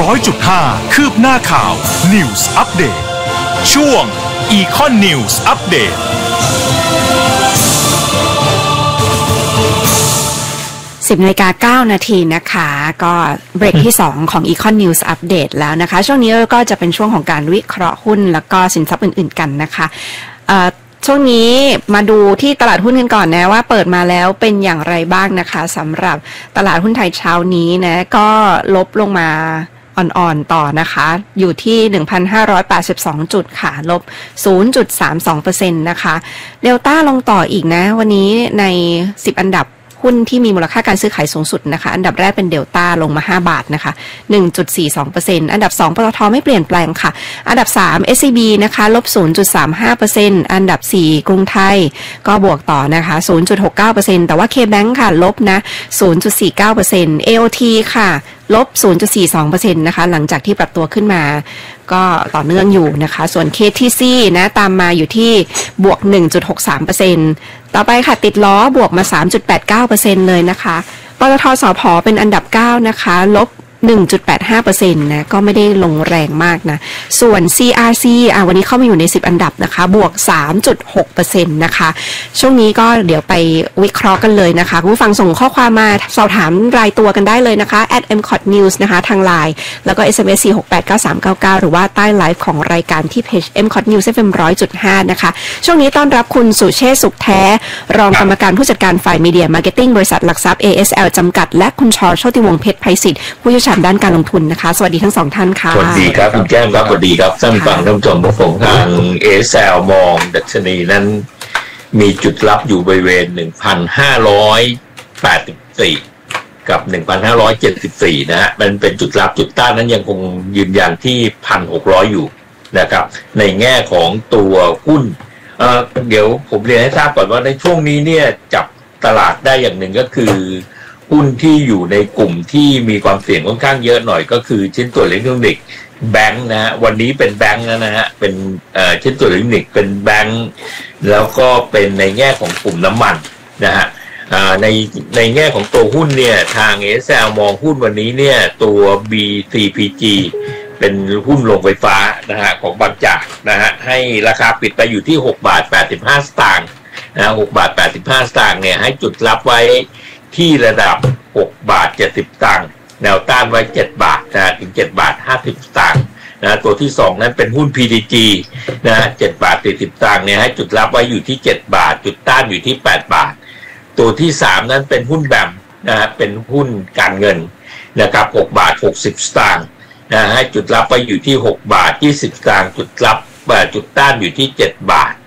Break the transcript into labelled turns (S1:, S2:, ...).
S1: 100.5 คืบหน้าข่าว News Update ช่วง Econ News Update
S2: 10:09 น.นะคะก็เบรกที่2ของ Econ News Update แล้วนะคะช่วงนี้ก็จะเป็นช่วงของการวิเคราะห์หุ้นแล้วก็สินทรัพย์อื่นๆกันนะคะช่วงนี้มาดูที่ตลาดหุ้นกันก่อนนะว่าเปิดมาแล้วเป็นอย่างไรบ้างนะคะสำหรับตลาดหุ้นไทยเช้านี้นะก็ลบลงมาอ่อนๆต่อนะคะอยู่ที่ 1,582 จุดค่ะลบ 0.32% นะคะเดลต้าลงต่ออีกนะวันนี้ใน10อันดับหุ้นที่มีมูลค่าการซื้อขายสูงสุดนะคะอันดับแรกเป็นเดลต้าลงมา5 บาทนะคะ 1.42% อันดับ2ปตท.ไม่เปลี่ยนแปลงค่ะอันดับ3 SCB นะคะลบ 0.35% อันดับ4กรุงไทยก็บวกต่อนะคะ 0.69% แต่ว่า KBank ค่ะลบนะ 0.49% AOT ค่ะลบ 0.42% นะคะหลังจากที่ปรับตัวขึ้นมาก็ต่อเนื่องอยู่นะคะส่วน KTC นะตามมาอยู่ที่บวก 1.63% ต่อไปค่ะติดล้อบวกมา 3.89% เลยนะคะปตท.สผ.เป็นอันดับ9นะคะลบ 1.85% นะก็ไม่ได้ลงแรงมากนะส่วน CRC วันนี้เข้ามาอยู่ใน10อันดับนะคะบวก 3.6% นะคะช่วงนี้ก็เดี๋ยวไปวิเคราะห์กันเลยนะคะคุณผู้ฟังส่งข้อความมาสอบถามรายตัวกันได้เลยนะคะ @mcotnews นะคะทาง LINE แล้วก็ SMS 4689399หรือว่าใต้ไลฟ์ของรายการที่เพจ mcot news fm 100.5 นะคะช่วงนี้ต้อนรับคุณสุเชษฐ์สุขแท้รองกรรมการผู้จัดการฝ่ายมีเดียมาร์เก็ตติ้งบริษัทหลักทรัพย์ ASL จำกัดและคุณชรโชติวงศ์เพชรไพศิษฐ์ผู้เชี่ยวชาญด้านการลงทุนนะคะสวัสดีทั้งสองท่านค่ะ
S3: สวัสดีครับคุณแก้มครับสวัสดีครับท่านฟังท่านผู้ชมผู้ฟังทาง ASL มองดัชนีนั้นมีจุดรับอยู่บริเวณ 1,584 กับ 1,574 นะฮะมันเป็นจุดรับจุดต้านนั้นยังคงยืนยันที่ 1,600 อยู่นะครับในแง่ของตัวหุ้นเดี๋ยวผมเรียนให้ทราบก่อนว่าในช่วงนี้เนี่ยจับตลาดได้อย่างหนึ่งก็คือหุ้นที่อยู่ในกลุ่มที่มีความเสี่ยงค่อนข้างเยอะหน่อยก็คือชิ้นส่วนอิเล็กทรอนิกส์แบงค์นะฮะวันนี้เป็นแบงค์นะฮะเป็นชิ้นส่วนอิเล็กทรอนิกส์เป็นแบงค์แล้วก็เป็นในแง่ของกลุ่มน้ำมันนะฮะในแง่ของตัวหุ้นเนี่ยทาง ASL มองหุ้นวันนี้เนี่ยตัว BCPG เป็นหุ้นโรงไฟฟ้านะฮะของบางจากนะฮะให้ราคาปิดไปอยู่ที่6.85 สตางค์นะ6.85 สตางค์เนี่ยให้จุดรับไว้ที่ระดับ6.70 สตางค์แนวต้านไว้7 บาทนะถึง7.50 สตางค์นะตัวที่2นั้นเป็นหุ้น PTG นะ7.40 สตางค์เนี่ยให้จุดรับไว้อยู่ที่7 บาทจุดต้านอยู่ที่8 บาทตัวที่3นั้นเป็นหุ้นแบมนะเป็นหุ้นการเงินนะครับ6.60 สตางค์นะให้จุดรับไว้อยู่ที่6.20 สตางค์จุดรับจุดต้านอยู่ที่7 บาท